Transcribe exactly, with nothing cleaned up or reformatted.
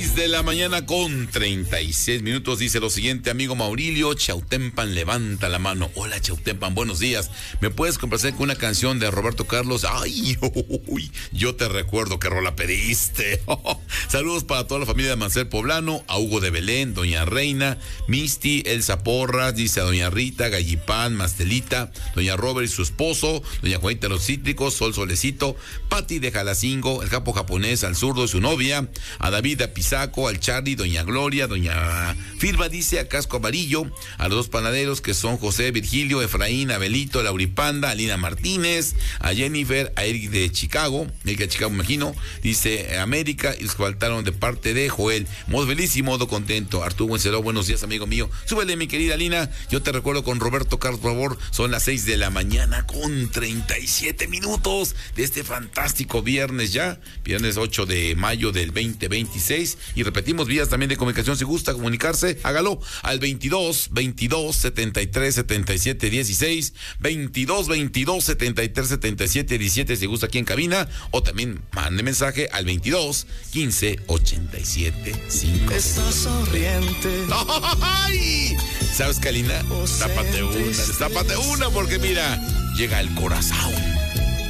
seis de la mañana con treinta y seis minutos. Dice lo siguiente, amigo Maurilio, Chautempan, levanta la mano. Hola, Chautempan, buenos días. ¿Me puedes complacer con una canción de Roberto Carlos? Ay, uy, yo te recuerdo que rola pediste. Saludos para toda la familia de Mancel Poblano, a Hugo de Belén, doña Reina, Misty, Elsa Porras, dice a doña Rita, Gallipán, Mastelita, doña Robert y su esposo, doña Juanita de los Cítricos, Sol Solecito, Pati de Jalacingo, el capo japonés, al zurdo y su novia, a David Apizaco, al Charlie, doña Gloria, doña Firma, dice a Casco Amarillo, a los dos panaderos que son José, Virgilio, Efraín, Abelito, Lauripanda, a Lina Martínez, a Jennifer, a Eric de Chicago, Eric de Chicago me imagino, dice América, y los que faltaron de parte de Joel. Modo feliz y modo contento. Arturo Buencelo, buenos días, amigo mío. Súbele, mi querida Lina. Yo te recuerdo con Roberto Carlos, por favor. Son las seis de la mañana con treinta y siete minutos de este fantástico viernes ya. Viernes ocho de mayo del veinte veintiséis. Y repetimos vías también de comunicación. Si gusta comunicarse, hágalo al veintidós, veintidós, setenta y tres, setenta y siete, dieciséis. veintidós, veintidós, setenta y tres, setenta y siete, diecisiete. Si gusta aquí en cabina. O también mande mensaje al veintidós, quince, ochenta y siete, cinco. Estás sonriente. ¡Ay! ¿Sabes, Kalina? Tápate una, tápate una porque mira, llega el corazón.